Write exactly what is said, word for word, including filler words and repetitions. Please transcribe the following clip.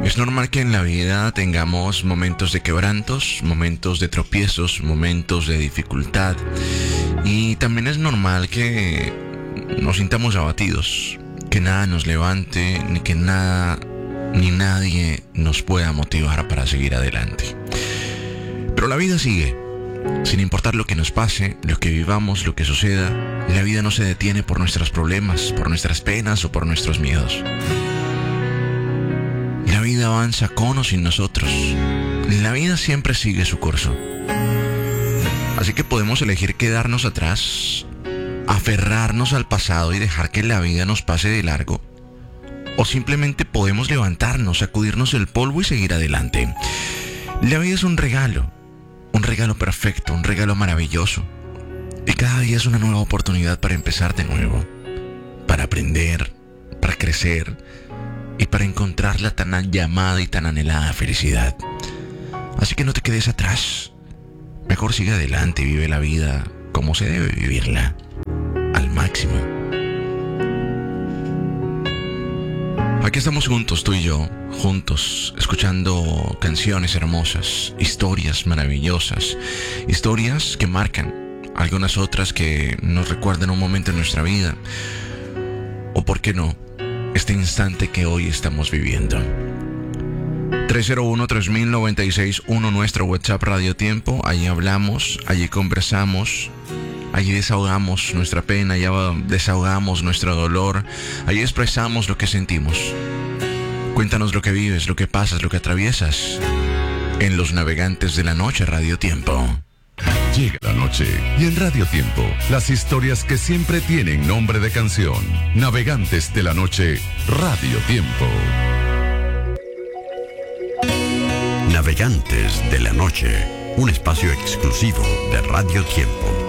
Es normal que en la vida tengamos momentos de quebrantos, momentos de tropiezos, momentos de dificultad. Y también es normal que nos sintamos abatidos, que nada nos levante, ni que nada ni nadie nos pueda motivar para seguir adelante. Pero la vida sigue. Sin importar lo que nos pase, lo que vivamos, lo que suceda, la vida no se detiene por nuestros problemas, por nuestras penas o por nuestros miedos. La vida avanza con o sin nosotros. La vida siempre sigue su curso. Así que podemos elegir quedarnos atrás, aferrarnos al pasado y dejar que la vida nos pase de largo. O simplemente podemos levantarnos, sacudirnos el polvo y seguir adelante. La vida es un regalo. Un regalo perfecto, un regalo maravilloso. Y cada día es una nueva oportunidad para empezar de nuevo. Para aprender, para crecer y para encontrar la tan llamada y tan anhelada felicidad. Así que no te quedes atrás. Mejor sigue adelante y vive la vida como se debe vivirla, al máximo. Aquí estamos juntos, tú y yo, juntos, escuchando canciones hermosas, historias maravillosas, historias que marcan, algunas otras que nos recuerdan un momento en nuestra vida, o por qué no, este instante que hoy estamos viviendo. tres cero uno, tres mil, noventa y seis uno, nuestro WhatsApp Radio Tiempo. Allí hablamos, allí conversamos, allí desahogamos nuestra pena, allí desahogamos nuestro dolor, allí expresamos lo que sentimos. Cuéntanos lo que vives, lo que pasas, lo que atraviesas en Los Navegantes de la Noche Radio Tiempo. Llega la noche y en Radio Tiempo, las historias que siempre tienen nombre de canción. Navegantes de la Noche Radio Tiempo. Navegantes de la Noche, un espacio exclusivo de Radio Tiempo.